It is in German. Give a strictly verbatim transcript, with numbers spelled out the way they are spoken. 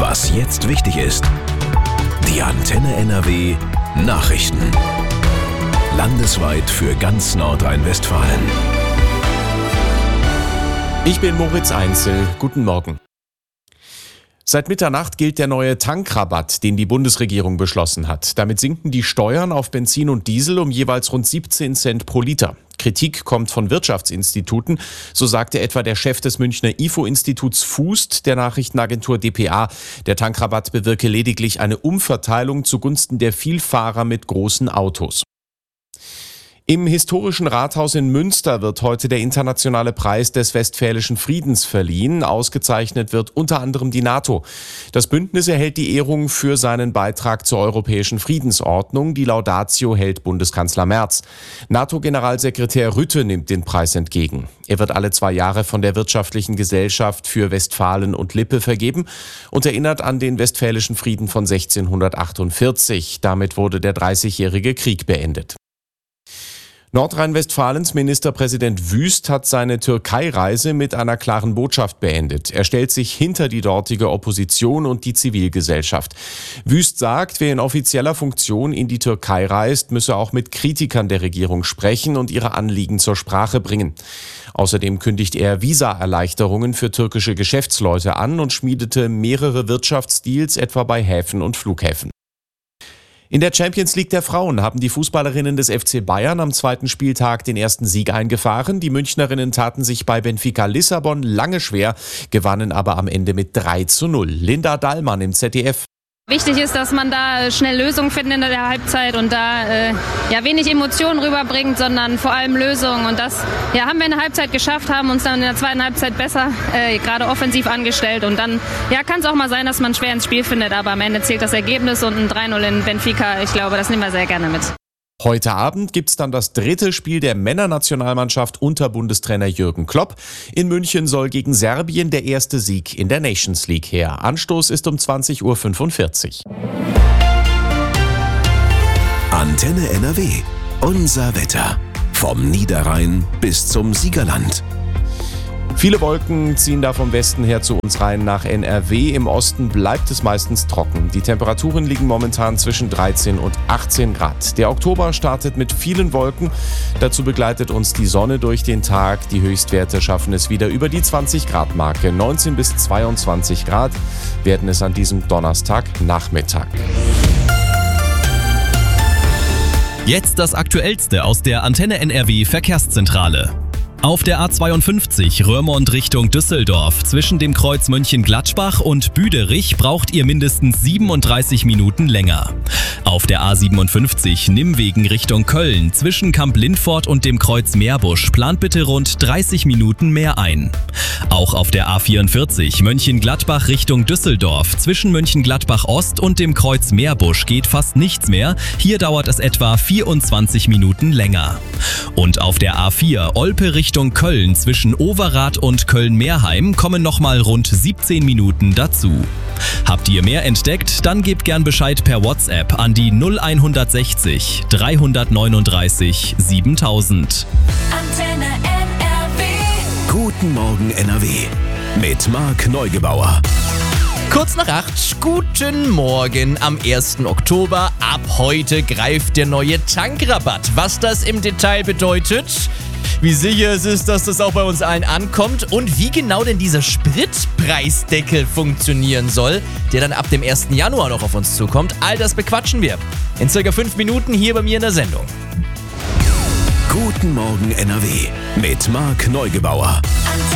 Was jetzt wichtig ist. Die Antenne N R W Nachrichten. Landesweit für ganz Nordrhein-Westfalen. Ich bin Moritz Einzel. Guten Morgen. Seit Mitternacht gilt der neue Tankrabatt, den die Bundesregierung beschlossen hat. Damit sinken die Steuern auf Benzin und Diesel um jeweils rund siebzehn Cent pro Liter. Kritik kommt von Wirtschaftsinstituten, so sagte etwa der Chef des Münchner I F O-Instituts Fust der Nachrichtenagentur d p a. Der Tankrabatt bewirke lediglich eine Umverteilung zugunsten der Vielfahrer mit großen Autos. Im historischen Rathaus in Münster wird heute der internationale Preis des Westfälischen Friedens verliehen. Ausgezeichnet wird unter anderem die NATO. Das Bündnis erhält die Ehrung für seinen Beitrag zur europäischen Friedensordnung. Die Laudatio hält Bundeskanzler Merz. NATO-Generalsekretär Rutte nimmt den Preis entgegen. Er wird alle zwei Jahre von der Wirtschaftlichen Gesellschaft für Westfalen und Lippe vergeben und erinnert an den Westfälischen Frieden von sechzehnhundertachtundvierzig. Damit wurde der Dreißigjährige Krieg beendet. Nordrhein-Westfalens Ministerpräsident Wüst hat seine Türkei-Reise mit einer klaren Botschaft beendet. Er stellt sich hinter die dortige Opposition und die Zivilgesellschaft. Wüst sagt, wer in offizieller Funktion in die Türkei reist, müsse auch mit Kritikern der Regierung sprechen und ihre Anliegen zur Sprache bringen. Außerdem kündigt er Visa-Erleichterungen für türkische Geschäftsleute an und schmiedete mehrere Wirtschaftsdeals, etwa bei Häfen und Flughäfen. In der Champions League der Frauen haben die Fußballerinnen des F C Bayern am zweiten Spieltag den ersten Sieg eingefahren. Die Münchnerinnen taten sich bei Benfica Lissabon lange schwer, gewannen aber am Ende mit drei zu null. Linda Dahlmann im Z D F. Wichtig ist, dass man da schnell Lösungen findet in der Halbzeit und da äh, ja wenig Emotionen rüberbringt, sondern vor allem Lösungen. Und das ja, haben wir in der Halbzeit geschafft, haben uns dann in der zweiten Halbzeit besser, äh, gerade offensiv angestellt. Und dann ja, kann es auch mal sein, dass man schwer ins Spiel findet, aber am Ende zählt das Ergebnis und ein drei null in Benfica. Ich glaube, das nehmen wir sehr gerne mit. Heute Abend gibt's dann das dritte Spiel der Männernationalmannschaft unter Bundestrainer Jürgen Klopp. In München soll gegen Serbien der erste Sieg in der Nations League her. Anstoß ist um zwanzig Uhr fünfundvierzig. Antenne N R W. Unser Wetter. Vom Niederrhein bis zum Siegerland. Viele Wolken ziehen da vom Westen her zu uns rein nach N R W. Im Osten bleibt es meistens trocken. Die Temperaturen liegen momentan zwischen dreizehn und achtzehn Grad. Der Oktober startet mit vielen Wolken. Dazu begleitet uns die Sonne durch den Tag. Die Höchstwerte schaffen es wieder über die zwanzig Grad Marke. neunzehn bis zweiundzwanzig Grad werden es an diesem Donnerstagnachmittag. Jetzt das Aktuellste aus der Antenne N R W Verkehrszentrale. Auf der A zweiundfünfzig Röhrmond Richtung Düsseldorf zwischen dem Kreuz Mönchengladbach und Büderich braucht ihr mindestens siebenunddreißig Minuten länger. Auf der A siebenundfünfzig Nimwegen Richtung Köln zwischen Kamp Lindfort und dem Kreuz Meerbusch plant bitte rund dreißig Minuten mehr ein. Auch auf der A vierundvierzig Mönchengladbach Richtung Düsseldorf zwischen Mönchengladbach Ost und dem Kreuz Meerbusch geht fast nichts mehr. Hier dauert es etwa vierundzwanzig Minuten länger. Und auf der A vier Olpe Richtung Richtung Köln zwischen Overath und Köln-Meerheim kommen nochmal rund siebzehn Minuten dazu. Habt ihr mehr entdeckt? Dann gebt gern Bescheid per WhatsApp an die null hundertsechzig dreihundertneununddreißig siebentausend. Antenne N R W. Guten Morgen N R W mit Marc Neugebauer. Kurz nach acht, guten Morgen am ersten Oktober. Ab heute greift der neue Tankrabatt. Was das im Detail bedeutet, wie sicher es ist, dass das auch bei uns allen ankommt und wie genau denn dieser Spritpreisdeckel funktionieren soll, der dann ab dem ersten Januar noch auf uns zukommt, all das bequatschen wir in circa fünf Minuten hier bei mir in der Sendung. Guten Morgen N R W mit Marc Neugebauer.